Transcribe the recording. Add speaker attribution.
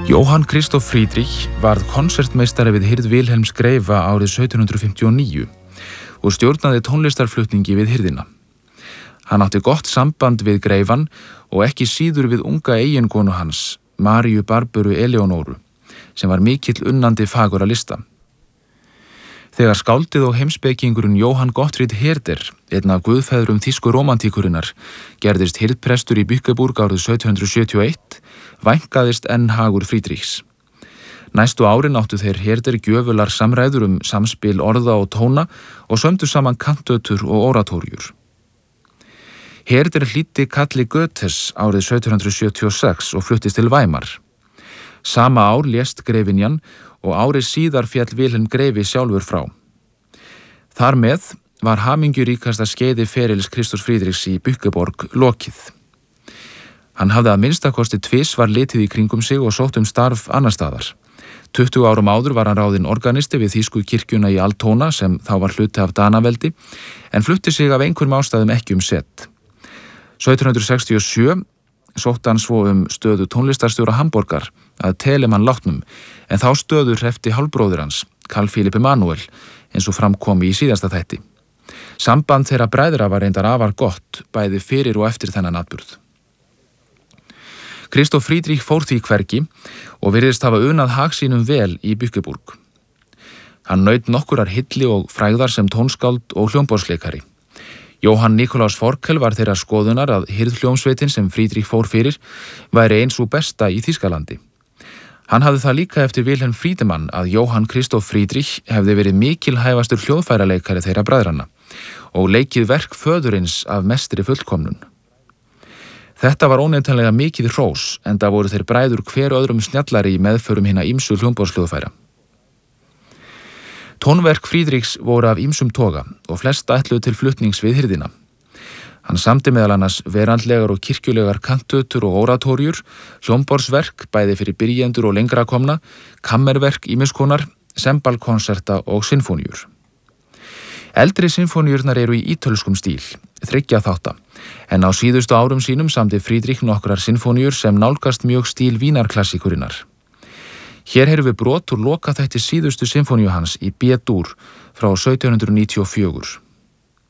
Speaker 1: Johann Christoph Friedrich varð konsertmeistari við hirð Vilhelms greifa árið 1759 og stjórnaði tónlistarflutningi við hirðina. Hann átti gott samband við greifan og ekki síður við unga eiginkonu hans, Maríu Barböru Eleonóru, sem var mikill unnandi fagura lista. Þegar skáldið og heimspekingurinn Johann Gottfried Herder, einn af guðfeðrum þýsku rómantíkurinnar, gerðist hirðprestur í Bückeburg árið 1771, vænkaðist enn hagur Friedrichs. Næstu árin áttu þeir Herder gjöfular samræður samspil orða og tóna og sömdu saman kantötur og oratóriur. Herder hlýddi kalli Goethes árið 1776 og fluttist til Weimar. Sama ár lést greifinjan og árið síðar féll Vilhelm greifi sjálfur frá. Þar með var hamingjuríkasta skeiði ferils Kristofs Friedrichs í Bückeburg lokið. Hann hafði að minnstakosti tvisvar litið í kringum sig og sótt starf annar staðar. 20 árum áður var hann ráðinn organisti við þýsku kirkjuna í Altona sem þá var hluti af Danaveldi, en flutti sig af einhverjum ástæðum ekki sett. 1767 sótti hann svo stöðu tónlistarstjóra Hamborgar að Telemann látnum, en þá stöðu hreppti hálfbróðir hans, Carl Philipp Emanuel, eins og fram kom í síðasta þætti. Samband þeirra bræðra var reyndar afar gott, bæði fyrir og eftir þennan atburð. Christoph Friedrich fór því hvergi og virðist hafa unað hag sínum vel í Bückeburg. Hann naut nokkurar hylli og frægðar sem tónskáld og hljómborðsleikari. Johann Nikolaus Forkel var þeirra skoðunar að hirðhljómsveitin sem Friedrich fór fyrir væri eins og besta í Þýskalandi. Hann hafði það líka eftir Wilhelm Friedemann að Johann Christoph Friedrich hefði verið mikilhæfastur hljóðfæraleikari þeirra bræðranna og leikið verk föðurins af mestri fullkomnun. Þetta var óneitanlega mikið hrós, enda voru þeir bræður hver öðrum snjallari í meðförum hinna ýmsu hljómborðshljóðfæra. Tónverk Friedrichs voru af ýmsum toga og flest ætluðu til flutnings við hirðina. Hann samdi meðal annars veraldlegar og kirkjulegar kantötur og oratóriur, hljómborðsverk bæði fyrir byrjendur og lengra komna, kammerverk ýmiskonar, sembalkonserta og sinfóníur. Eldri sinfóníurnar eru í ítölskum stíl, 3 þátta, en á síðustu árum sínum samdi Friedrich nokkrar sinfóníur sem nálgast mjög stíl Vínarklassíkurinnar. Hér heyrum við brot úr lokaþætti síðustu sinfóníu hans í B-dúr frá 1794.